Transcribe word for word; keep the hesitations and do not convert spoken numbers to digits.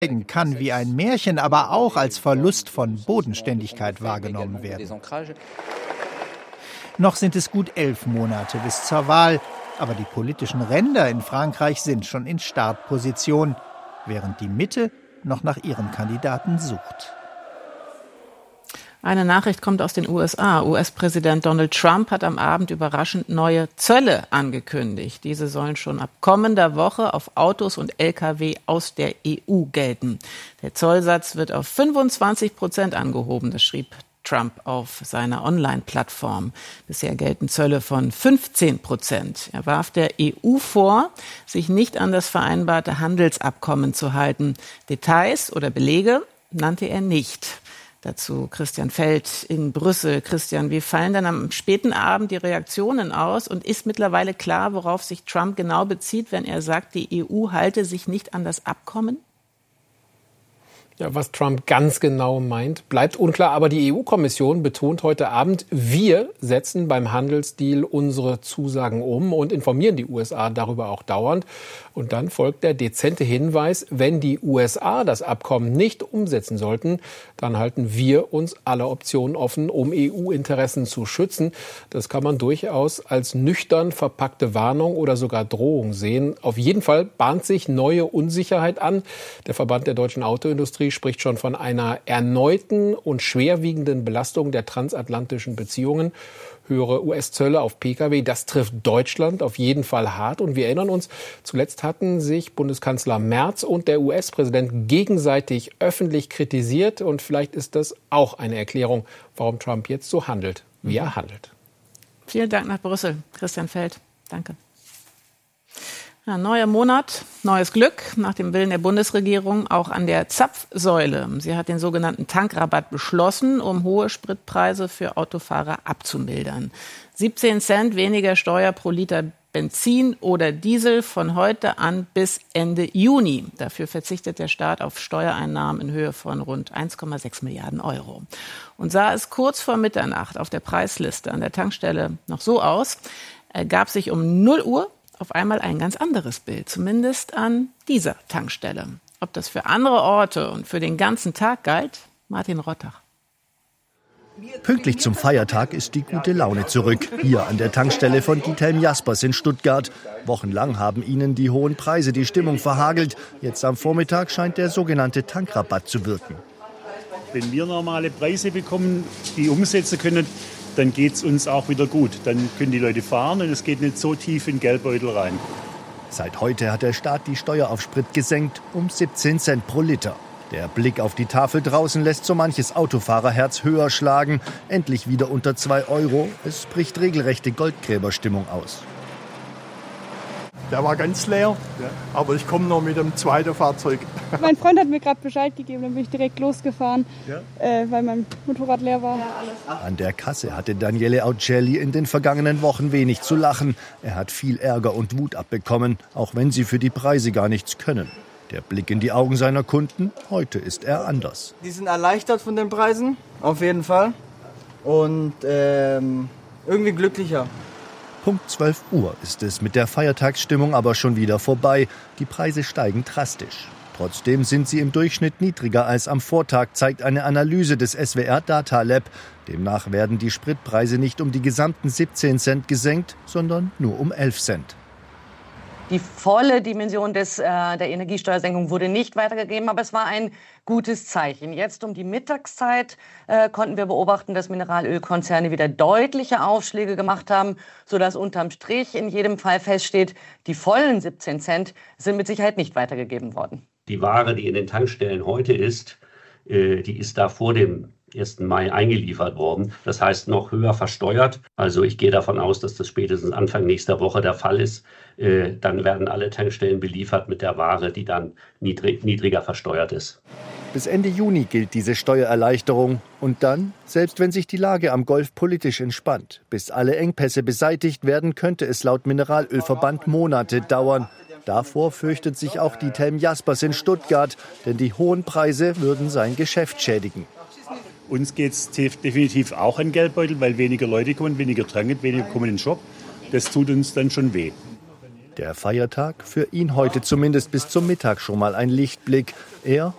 kann wie ein Märchen, aber auch als Verlust von Bodenständigkeit wahrgenommen werden. Noch sind es gut elf Monate bis zur Wahl, aber die politischen Ränder in Frankreich sind schon in Startposition, während die Mitte noch nach ihrem Kandidaten sucht. Eine Nachricht kommt aus den U S A. U S-Präsident Donald Trump hat am Abend überraschend neue Zölle angekündigt. Diese sollen schon ab kommender Woche auf Autos und L K W aus der E U gelten. Der Zollsatz wird auf fünfundzwanzig Prozent angehoben, das schrieb Trump auf seiner Online-Plattform. Bisher gelten Zölle von fünfzehn Prozent. Er warf der E U vor, sich nicht an das vereinbarte Handelsabkommen zu halten. Details oder Belege nannte er nicht. Dazu Christian Feld in Brüssel. Christian, wie fallen denn am späten Abend die Reaktionen aus? Und ist mittlerweile klar, worauf sich Trump genau bezieht, wenn er sagt, die E U halte sich nicht an das Abkommen? Ja, was Trump ganz genau meint, bleibt unklar. Aber die E U-Kommission betont heute Abend, wir setzen beim Handelsdeal unsere Zusagen um und informieren die U S A darüber auch dauernd. Und dann folgt der dezente Hinweis, wenn die U S A das Abkommen nicht umsetzen sollten, dann halten wir uns alle Optionen offen, um E U-Interessen zu schützen. Das kann man durchaus als nüchtern verpackte Warnung oder sogar Drohung sehen. Auf jeden Fall bahnt sich neue Unsicherheit an. Der Verband der deutschen Autoindustrie spricht schon von einer erneuten und schwerwiegenden Belastung der transatlantischen Beziehungen. Höhere U S-Zölle auf Pkw, das trifft Deutschland auf jeden Fall hart. Und wir erinnern uns, zuletzt hatten sich Bundeskanzler Merz und der U S-Präsident gegenseitig öffentlich kritisiert. Und vielleicht ist das auch eine Erklärung, warum Trump jetzt so handelt, wie er handelt. Vielen Dank nach Brüssel, Christian Feld. Danke. Ja, neuer Monat, neues Glück, nach dem Willen der Bundesregierung auch an der Zapfsäule. Sie hat den sogenannten Tankrabatt beschlossen, um hohe Spritpreise für Autofahrer abzumildern. siebzehn Cent weniger Steuer pro Liter Benzin oder Diesel von heute an bis Ende Juni. Dafür verzichtet der Staat auf Steuereinnahmen in Höhe von rund eins Komma sechs Milliarden Euro. Und sah es kurz vor Mitternacht auf der Preisliste an der Tankstelle noch so aus, ergab sich um null Uhr auf einmal ein ganz anderes Bild, zumindest an dieser Tankstelle. Ob das für andere Orte und für den ganzen Tag galt? Martin Rottach. Pünktlich zum Feiertag ist die gute Laune zurück. Hier an der Tankstelle von Diethelm Jaspers in Stuttgart. Wochenlang haben ihnen die hohen Preise die Stimmung verhagelt. Jetzt am Vormittag scheint der sogenannte Tankrabatt zu wirken. Wenn wir normale Preise bekommen, die umsetzen können, dann geht es uns auch wieder gut. Dann können die Leute fahren und es geht nicht so tief in den Geldbeutel rein. Seit heute hat der Staat die Steuer auf Sprit gesenkt, um siebzehn Cent pro Liter. Der Blick auf die Tafel draußen lässt so manches Autofahrerherz höher schlagen. Endlich wieder unter zwei Euro. Es bricht regelrechte Goldgräberstimmung aus. Der war ganz leer, ja. Aber ich komme noch mit dem zweiten Fahrzeug. Mein Freund hat mir gerade Bescheid gegeben, dann bin ich direkt losgefahren, ja. äh, weil mein Motorrad leer war. An der Kasse hatte Daniele Aucelli in den vergangenen Wochen wenig zu lachen. Er hat viel Ärger und Wut abbekommen, auch wenn sie für die Preise gar nichts können. Der Blick in die Augen seiner Kunden, heute ist er anders. Die sind erleichtert von den Preisen, auf jeden Fall. Und ähm, irgendwie glücklicher. Punkt zwölf Uhr ist es mit der Feiertagsstimmung aber schon wieder vorbei. Die Preise steigen drastisch. Trotzdem sind sie im Durchschnitt niedriger als am Vortag, zeigt eine Analyse des S W R Data Lab. Demnach werden die Spritpreise nicht um die gesamten siebzehn Cent gesenkt, sondern nur um elf Cent. Die volle Dimension des, äh, der Energiesteuersenkung wurde nicht weitergegeben, aber es war ein gutes Zeichen. Jetzt um die Mittagszeit äh, konnten wir beobachten, dass Mineralölkonzerne wieder deutliche Aufschläge gemacht haben, sodass unterm Strich in jedem Fall feststeht, die vollen siebzehn Cent sind mit Sicherheit nicht weitergegeben worden. Die Ware, die in den Tankstellen heute ist, äh, die ist da vor dem ersten Mai eingeliefert worden. Das heißt, noch höher versteuert. Also ich gehe davon aus, dass das spätestens Anfang nächster Woche der Fall ist. Äh, dann werden alle Tankstellen beliefert mit der Ware, die dann niedrig, niedriger versteuert ist. Bis Ende Juni gilt diese Steuererleichterung. Und dann, selbst wenn sich die Lage am Golf politisch entspannt, bis alle Engpässe beseitigt werden, könnte es laut Mineralölverband Monate dauern. Davor fürchtet sich auch Diethelm Jaspers in Stuttgart, denn die hohen Preise würden sein Geschäft schädigen. Uns geht es definitiv auch an Geldbeutel, weil weniger Leute kommen, weniger tranken, weniger kommen in den Shop. Das tut uns dann schon weh. Der Feiertag, für ihn heute zumindest bis zum Mittag schon mal ein Lichtblick. Er